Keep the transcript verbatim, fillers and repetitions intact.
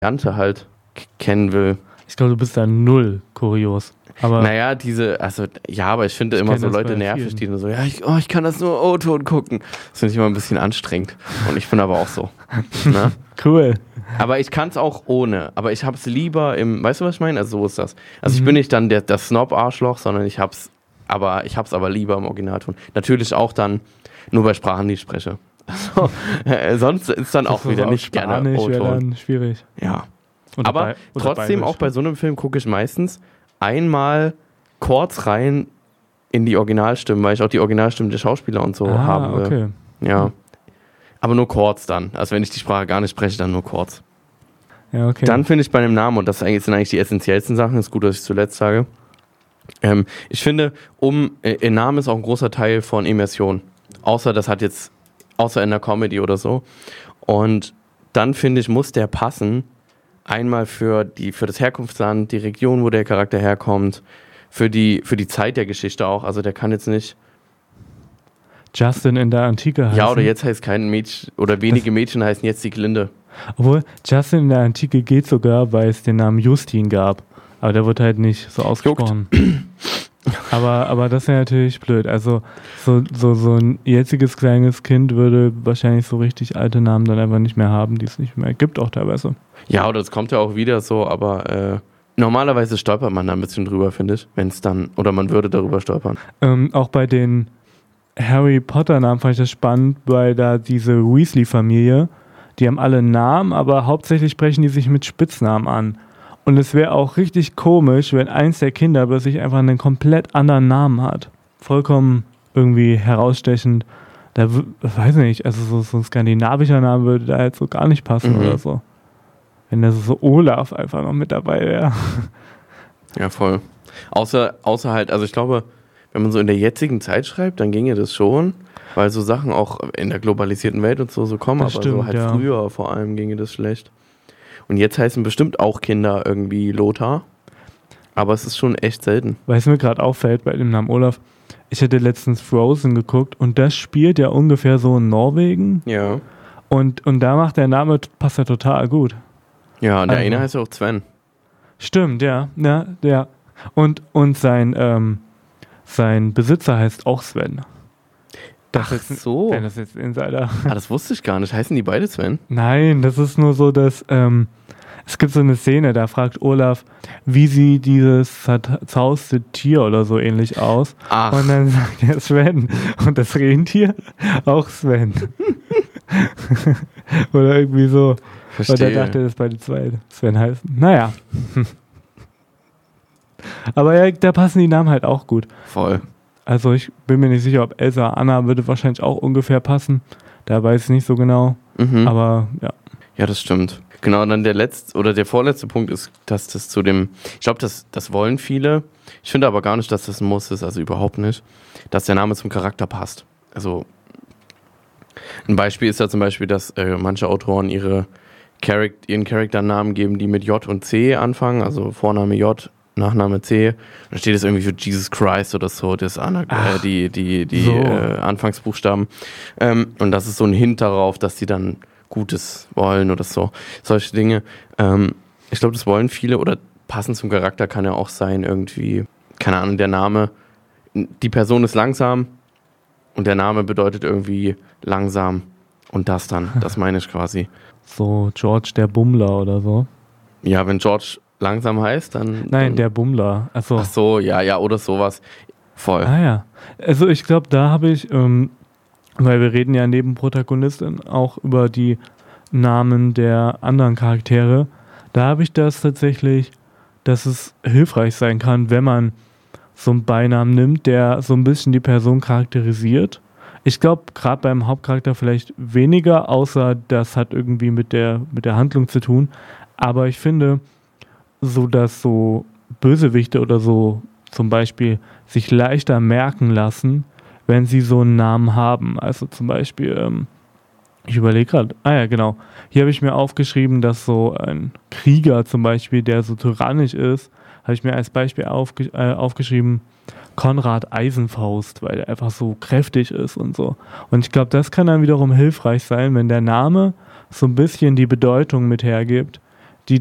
Variante halt k- kennen will. Ich glaube, du bist da null kurios. Aber Naja, diese, also, ja, aber ich finde Ich immer kenn so das Leute bei nervig, vielen. die nur so, ja, ich, oh, ich kann das nur O-Ton gucken. Das finde ich immer ein bisschen anstrengend. Und ich bin aber auch so. Ne? cool. Aber ich kann es auch ohne. Aber ich hab's lieber im, weißt du, was ich meine? Also so ist das. Also ich Mhm. bin nicht dann der, das Snob-Arschloch, sondern ich hab's, aber ich hab's aber lieber im Originalton. Natürlich auch dann nur bei Sprachen, die ich spreche. Also, äh, sonst ist dann auch Das ist wieder auf nicht gerne Spanisch wäre O-Ton. dann schwierig. Ja. Oder Aber bei- oder trotzdem, bayerisch. auch bei so einem Film gucke ich meistens einmal kurz rein in die Originalstimmen, weil ich auch die Originalstimmen der Schauspieler und so ah, haben will. okay. Ja. Aber nur kurz dann. Also wenn ich die Sprache gar nicht spreche, dann nur kurz. Ja, okay. Dann finde ich bei dem Namen, und das sind eigentlich die essentiellsten Sachen, ist gut, dass ich es zuletzt sage, ähm, ich finde, um, äh, ein Name ist auch ein großer Teil von Immersion. Außer das hat jetzt, außer in der Comedy oder so. Und dann finde ich, muss der passen, einmal für, die, für das Herkunftsland, die Region, wo der Charakter herkommt, für die, für die Zeit der Geschichte auch. Also der kann jetzt nicht, Justin in der Antike heißen. ja, oder jetzt heißt kein Mädchen, oder wenige Mädchen heißen jetzt die Glinde. Obwohl, Justin in der Antike geht sogar, weil es den Namen Justin gab. Aber der wird halt nicht so ausgesprochen. aber, aber das wäre natürlich blöd. Also so, so, so ein jetziges kleines Kind würde wahrscheinlich so richtig alte Namen dann einfach nicht mehr haben, die es nicht mehr gibt, auch teilweise. Ja, oder es kommt ja auch wieder so, aber äh, normalerweise stolpert man da ein bisschen drüber, finde ich, wenn es dann, oder man würde darüber stolpern. Ähm, auch bei den Harry Potter-Namen fand ich das spannend, weil da diese Weasley-Familie, die haben alle Namen, aber hauptsächlich sprechen die sich mit Spitznamen an. Und es wäre auch richtig komisch, wenn eins der Kinder plötzlich einfach einen komplett anderen Namen hat. Vollkommen irgendwie herausstechend. Da w- weiß ich nicht, also so, so ein skandinavischer Name würde da jetzt so gar nicht passen Mhm. oder so. Wenn da so Olaf einfach noch mit dabei wäre. Ja, voll. Außer, außer halt, also ich glaube, wenn man so in der jetzigen Zeit schreibt, dann ginge das schon, weil so Sachen auch in der globalisierten Welt und so, so kommen, Das aber so stimmt, halt ja. früher vor allem ginge das schlecht. Und jetzt heißen bestimmt auch Kinder irgendwie Lothar, aber es ist schon echt selten. Weil es mir gerade auffällt bei dem Namen Olaf, ich hatte letztens Frozen geguckt und das spielt ja ungefähr so in Norwegen Ja. und, und da macht der Name, passt ja total gut. Ja, und der Also. eine heißt ja auch Sven. Stimmt, ja, ja, ja. Und, und sein, ähm, sein Besitzer heißt auch Sven. Das Ach ist, so. Wenn das jetzt Insider. Ah, das wusste ich gar nicht. Heißen die beide Sven? Nein, das ist nur so, dass ähm, es gibt so eine Szene, da fragt Olaf, wie sieht dieses zerzauste Tier oder so ähnlich aus. Ach. Und dann sagt er Sven. Und das Rentier auch Sven. Oder irgendwie so. Verstehe. Und er dachte, dass beide zwei Sven heißen. Naja. Aber ja, da passen die Namen halt auch gut. Voll. Also ich bin mir nicht sicher, ob Elsa, Anna würde wahrscheinlich auch ungefähr passen. Da weiß ich nicht so genau. Mhm. Aber ja. Ja, das stimmt. Genau, und dann der letzte oder der vorletzte Punkt ist, dass das zu dem, ich glaube, das, das wollen viele. Ich finde aber gar nicht, dass das ein Muss ist, also überhaupt nicht, dass der Name zum Charakter passt. Also ein Beispiel ist ja zum Beispiel, dass äh, manche Autoren ihre Charac- ihren Charakternamen geben, die mit J und C anfangen, also Vorname J, Nachname C. Da steht es irgendwie für Jesus Christ oder so, das Ana- äh, die, die, die so. äh, Anfangsbuchstaben. Ähm, und das ist so ein Hint darauf, dass sie dann Gutes wollen oder so. Solche Dinge. Ähm, ich glaube, das wollen viele oder passend zum Charakter kann ja auch sein, irgendwie, keine Ahnung, der Name. Die Person ist langsam und der Name bedeutet irgendwie langsam. Und das dann, das meine ich quasi. So George der Bummler oder so. Ja, wenn George langsam heißt, dann. Nein, dann, der Bummler. Achso. Ach so, ja, ja, oder sowas. Voll. Ah ja. Also ich glaube, da habe ich, ähm, weil wir reden ja neben Protagonistin auch über die Namen der anderen Charaktere, da habe ich das tatsächlich, dass es hilfreich sein kann, wenn man so einen Beinamen nimmt, der so ein bisschen die Person charakterisiert. Ich glaube, gerade beim Hauptcharakter vielleicht weniger, außer das hat irgendwie mit der, mit der Handlung zu tun. Aber ich finde, so dass so Bösewichte oder so zum Beispiel sich leichter merken lassen, wenn sie so einen Namen haben. Also zum Beispiel, ähm, ich überlege gerade, ah ja, genau. Hier habe ich mir aufgeschrieben, dass so ein Krieger zum Beispiel, der so tyrannisch ist, habe ich mir als Beispiel aufge- äh, aufgeschrieben, Konrad Eisenfaust, weil der einfach so kräftig ist und so. Und ich glaube, das kann dann wiederum hilfreich sein, wenn der Name so ein bisschen die Bedeutung mit hergibt,